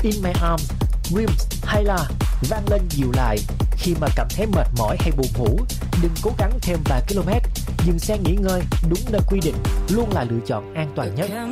In My Arms, Dreams hay là vang lên dịu lại. Khi mà cảm thấy mệt mỏi hay buồn ngủ, đừng cố gắng thêm vài km, dừng xe nghỉ ngơi đúng nơi quy định luôn là lựa chọn an toàn nhất.